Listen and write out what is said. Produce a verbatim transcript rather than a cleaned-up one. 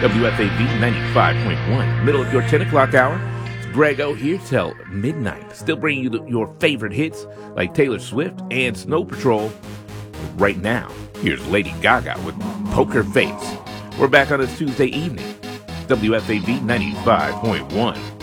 W F A B ninety-five point one, middle of your ten o'clock hour. It's Grego here till midnight, still bringing you the, your favorite hits like Taylor Swift and Snow Patrol. Right now, here's Lady Gaga with Poker Face. We're back on this Tuesday evening. W F A B ninety-five point one.